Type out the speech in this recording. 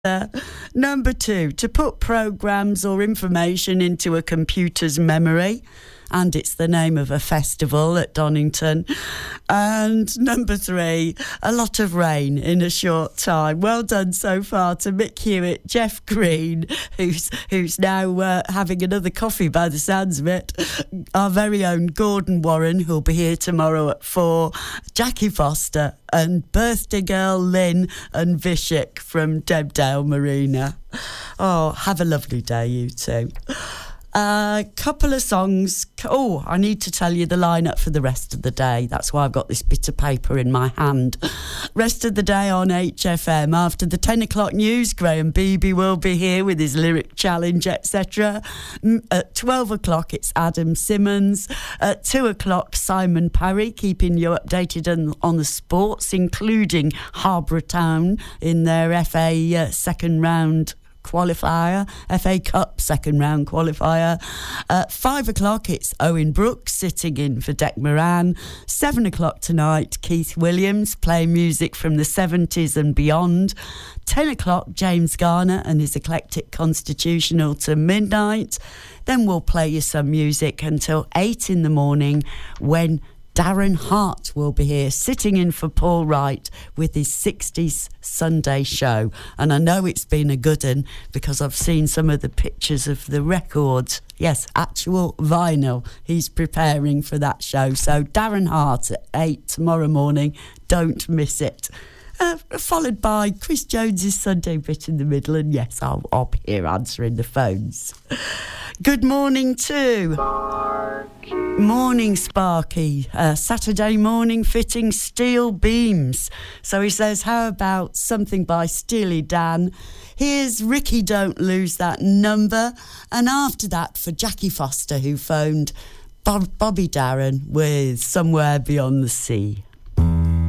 Number 2, to put programs or information into a computer's memory. And it's the name of a festival at Donington. And number 3, a lot of rain in a short time. Well done so far to Mick Hewitt, Jeff Green, who's now having another coffee by the sounds of it. Our very own Gordon Warren, who'll be here tomorrow at 4. Jackie Foster and birthday girl Lynn and Vishik from Debdale Marina. Oh, have a lovely day, you two. A couple of songs. Oh, I need to tell you the lineup for the rest of the day. That's why I've got this bit of paper in my hand. Rest of the day on HFM. After the 10 o'clock news, Graham Beebe will be here with his lyric challenge, etc. At 12 o'clock, it's Adam Simmons. At 2 o'clock, Simon Parry, keeping you updated on the sports, including Harbour Town in their FA second round qualifier, FA Cup second round qualifier. At 5 o'clock, it's Owen Brooks sitting in for Dec Moran. 7 o'clock tonight, Keith Williams playing music from the 70s and beyond. 10 o'clock, James Garner and his eclectic constitutional to midnight. Then we'll play you some music until 8 in the morning when Darren Hart will be here, sitting in for Paul Wright with his 60s Sunday show. And I know it's been a good one because I've seen some of the pictures of the records. Yes, actual vinyl. He's preparing for that show. So Darren Hart at 8 tomorrow morning. Don't miss it. Followed by Chris Jones's Sunday bit in the middle. And yes, I'll be here answering the phones. Good morning too. Morning, Sparky. Saturday morning fitting steel beams. So he says, how about something by Steely Dan? Here's Ricky, Don't Lose That Number. And after that, for Jackie Foster, who phoned, Bobby Darin with Somewhere Beyond the Sea.